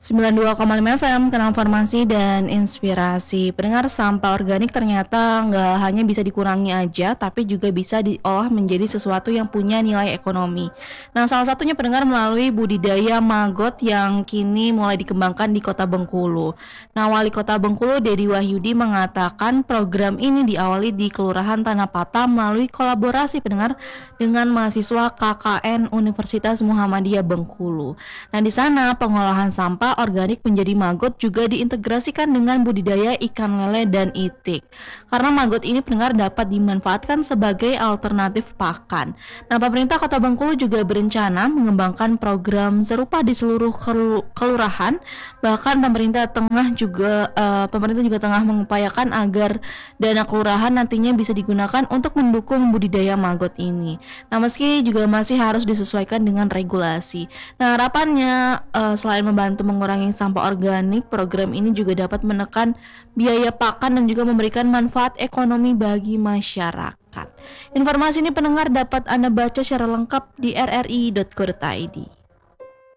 92,5 FM, Kenal Informasi dan Inspirasi. Pendengar, sampah organik ternyata nggak hanya bisa dikurangi aja, tapi juga bisa diolah menjadi sesuatu yang punya nilai ekonomi. Nah, salah satunya pendengar melalui budidaya maggot yang kini mulai dikembangkan di Kota Bengkulu. Nah, Wali Kota Bengkulu, Dedi Wahyudi, mengatakan program ini diawali di Kelurahan Tanah Pata melalui kolaborasi pendengar dengan mahasiswa KKN Universitas Muhammadiyah Bengkulu. Nah, di sana pengolahan sampah organik menjadi maggot juga diintegrasikan dengan budidaya ikan lele dan itik. Karena maggot ini pendengar dapat dimanfaatkan sebagai alternatif pakan. Nah, pemerintah Kota Bengkulu juga berencana mengembangkan program serupa di seluruh kelurahan. Bahkan pemerintah juga tengah mengupayakan agar dana kelurahan nantinya bisa digunakan untuk mendukung budidaya maggot ini. Nah, meski juga masih harus disesuaikan dengan regulasi. Nah, harapannya selain membantu mengurangi sampah organik, program ini juga dapat menekan biaya pakan dan juga memberikan manfaat ekonomi bagi masyarakat. Informasi ini pendengar dapat Anda baca secara lengkap di rri.co.id.